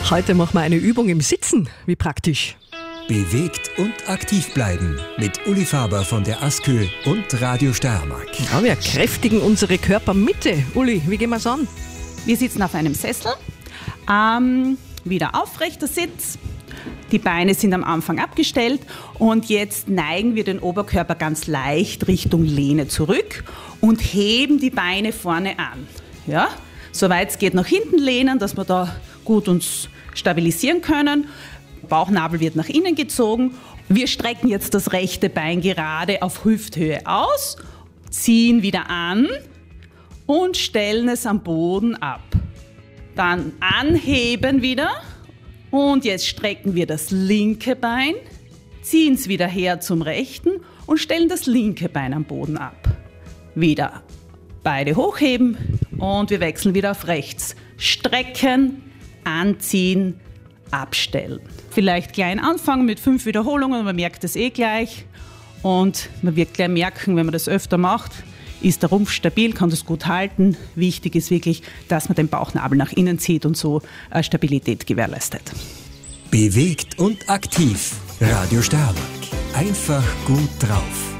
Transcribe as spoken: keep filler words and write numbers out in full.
Heute machen wir eine Übung im Sitzen. Wie praktisch. Bewegt und aktiv bleiben mit Uli Faber von der ASKÖ und Radio Steiermark. Ja, wir kräftigen unsere Körpermitte. Uli, wie gehen wir es an? Wir sitzen auf einem Sessel, ähm, wieder aufrechter Sitz. Die Beine sind am Anfang abgestellt und jetzt neigen wir den Oberkörper ganz leicht Richtung Lehne zurück und heben die Beine vorne an. Ja? Soweit es geht nach hinten lehnen, dass wir da gut uns stabilisieren können. Bauchnabel wird nach innen gezogen. Wir strecken jetzt das rechte Bein gerade auf Hüfthöhe aus, ziehen wieder an und stellen es am Boden ab. Dann anheben wieder und jetzt strecken wir das linke Bein, ziehen es wieder her zum rechten und stellen das linke Bein am Boden ab. Wieder beide hochheben und wir wechseln wieder auf rechts. Strecken, anziehen, abstellen. Vielleicht klein anfangen mit fünf Wiederholungen, man merkt es eh gleich. Und man wird gleich merken, wenn man das öfter macht, ist der Rumpf stabil, kann das gut halten. Wichtig ist wirklich, dass man den Bauchnabel nach innen zieht und so Stabilität gewährleistet. Bewegt und aktiv. Radio Steiermark. Einfach gut drauf.